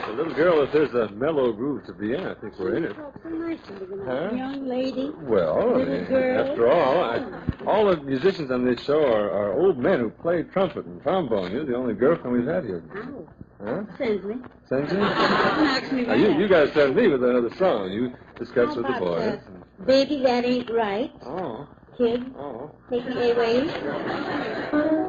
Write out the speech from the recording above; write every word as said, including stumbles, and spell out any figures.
The little girl, if there's a mellow groove to be in, I think we're in it. Talk so nicely to the Huh? young lady. Well, Little I mean, girl. after all, I, all the musicians on this show are, are old men who play trumpet and trombone. You're the only girlfriend we've had here. Oh. Huh? Sends me. Sends you? Knocks me Now, right you, up. you guys send me with another song. You discuss How with the about, boys. uh, Baby, That Ain't Right. Oh. Kid, Oh. take me away.